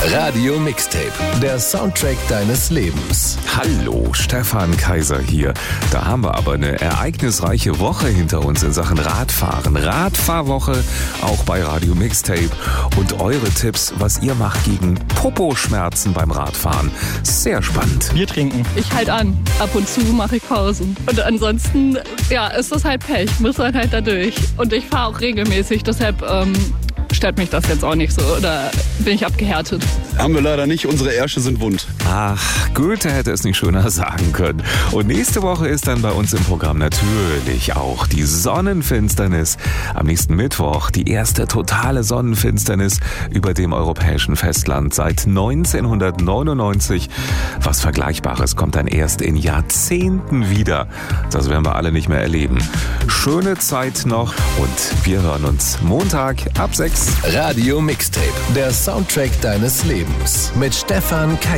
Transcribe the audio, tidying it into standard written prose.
Radio Mixtape, der Soundtrack deines Lebens. Hallo, Stefan Kaiser hier. Da haben wir aber eine ereignisreiche Woche hinter uns in Sachen Radfahren. Radfahrwoche, auch bei Radio Mixtape. Und eure Tipps, was ihr macht gegen Poposchmerzen beim Radfahren. Sehr spannend. Bier trinken. Ich halt an. Ab und zu mache ich Pausen. Und ansonsten, ist das halt Pech. Muss man halt da durch. Und ich fahre auch regelmäßig, deshalb stört mich das jetzt auch nicht so. Oder bin ich abgehärtet? Haben wir leider nicht. Unsere Ärsche sind wund. Ach, Goethe hätte es nicht schöner sagen können. Und nächste Woche ist dann bei uns im Programm natürlich auch die Sonnenfinsternis. Am nächsten Mittwoch die erste totale Sonnenfinsternis über dem europäischen Festland seit 1999. Was Vergleichbares kommt dann erst in Jahrzehnten wieder. Das werden wir alle nicht mehr erleben. Schöne Zeit noch und wir hören uns Montag ab 6. Radio Mixtape, der Soundtrack deines Lebens mit Stefan Kaiser.